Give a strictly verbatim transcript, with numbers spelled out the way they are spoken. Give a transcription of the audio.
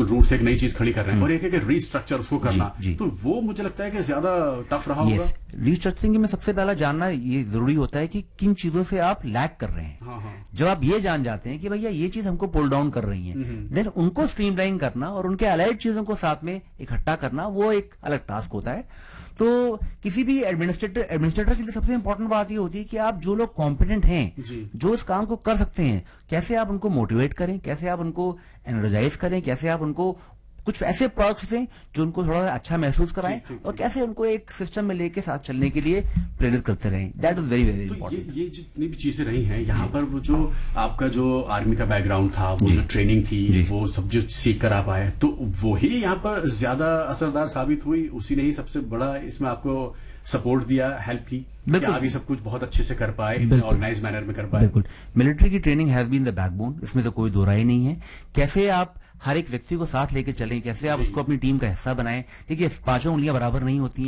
बिल्कुल रूट से एक नई चीज खड़ी कर रहे हैं, और एक है रीस्ट्रक्चर उसको करना, तो वो मुझे लगता है कि ज्यादा टफ रहा होगा। रीस्ट्रक्चरिंग में सबसे पहला जानना ये जरूरी होता है कि किन चीजों से आप लैग कर रहे हैं। हाँ हाँ। जब आप ये जान जाते हैं कि भैया ये चीज हमको पुल डाउन कर रही है, देन उनको स्ट्रीमलाइन करना और उनके अलाइड चीजों को साथ में इकट्ठा करना, वो एक अलग टास्क होता है। तो किसी भी एडमिनिस्ट्रेटर एडमिनिस्ट्रेटर के लिए सबसे इंपॉर्टेंट बात ये होती है कि आप जो लोग कॉम्पिटेंट हैं, जो इस काम को कर सकते हैं, कैसे आप उनको मोटिवेट करें, कैसे आप उनको एनर्जाइज करें, कैसे आप उनको कुछ ऐसे पर्क्स दें जो उनको थोड़ा अच्छा महसूस कराएं, और कैसे उनको एक सिस्टम में लेके साथ चलने के लिए प्रेरित करते रहें। That is very very important. ये, ये जितनी भी चीजें रही हैं यहाँ पर, वो जो आपका जो आर्मी का बैकग्राउंड था, वो जो ट्रेनिंग थी, वो सब जो सीख कर आप आए, तो वही यहाँ पर ज्यादा असरदार साबित हुई, उसी ने ही सबसे बड़ा इसमें आपको सपोर्ट दिया, हेल्प की कि आप ये सब कुछ बहुत अच्छे से कर पाए, इतने ऑर्गेनाइज मैनर में कर पाए। बिल्कुल, मिलिट्री की training has been the backbone, इसमें तो कोई दो राय नहीं है। कैसे आप हर एक व्यक्ति को साथ लेके चलें, कैसे आप उसको अपनी टीम का हिस्सा बनाएं। देखिए, पांचों उंगलियां बराबर नहीं होती हैं।